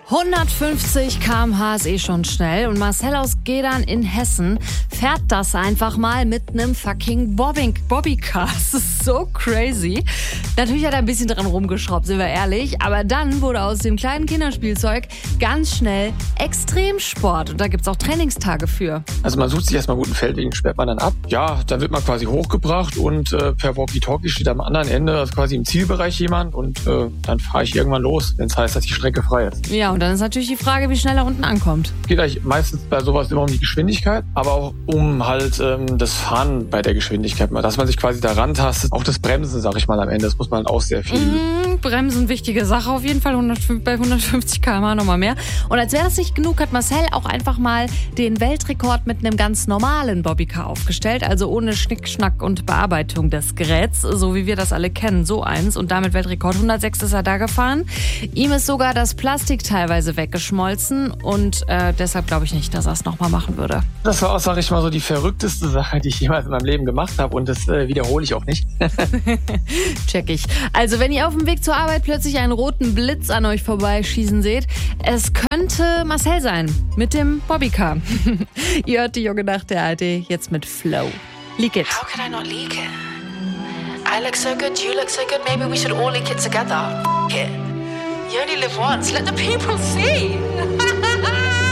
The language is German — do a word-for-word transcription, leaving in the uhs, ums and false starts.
hundertfünfzig Kilometer pro Stunde ist eh schon schnell und Marcel aus Gedern in Hessen fährt das einfach mal mit einem fucking Bobbing, Bobbycar. Das ist so crazy. Natürlich hat er ein bisschen dran rumgeschraubt, sind wir ehrlich, aber dann wurde aus dem kleinen Kinderspielzeug ganz schnell Extremsport und da gibt's auch Trainingstage für. Also man sucht sich erstmal einen guten Feldweg, sperrt man dann ab. Ja, dann wird man quasi hochgebracht und äh, per Walkie-Talkie steht am anderen Ende, also quasi im Zielbereich jemand und äh, dann fahre ich irgendwann los, wenn es heißt, dass die Strecke frei ist. Ja, und dann ist natürlich die Frage, wie schnell er unten ankommt. Es geht eigentlich meistens bei sowas immer um die Geschwindigkeit, aber auch um halt ähm, das Fahren bei der Geschwindigkeit, dass man sich quasi da rantastet. Auch das Bremsen, sag ich mal, am Ende, das muss man auch sehr viel. Mhm, Bremsen, wichtige Sache auf jeden Fall, hundertfünf, bei hundertfünfzig Kilometer pro Stunde nochmal mehr. Und als wäre das nicht genug, hat Marcel auch einfach mal den Weltrekord mit einem ganz normalen Bobbycar aufgestellt, also ohne Schnickschnack und Bearbeitung des Geräts, so wie wir das alle kennen, so eins. Und damit Weltrekord hundertsechs ist er da gefahren. Ihm ist sogar das Plastik teilweise weggeschmolzen und äh, deshalb glaube ich nicht, dass er es nochmal machen würde. Das war auch, sag ich mal, so die verrückteste Sache, die ich jemals in meinem Leben gemacht habe und das äh, wiederhole ich auch nicht. Check ich. Also wenn ihr auf dem Weg zur Arbeit plötzlich einen roten Blitz an euch vorbeischießen seht, es könnte Marcel sein mit dem Bobbycar. Ihr hört die Junge Nacht der A R D jetzt mit Flow. Leak it. How could I not leak it? I look so good, you look so good, maybe we should all leak it together. F- it. You only live once, let the people see.